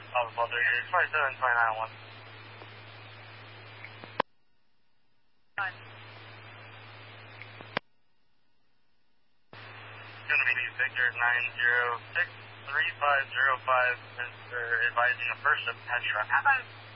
Alpha 27, 29, 1. Going to be Victor 906-3505, advising a first of Petra.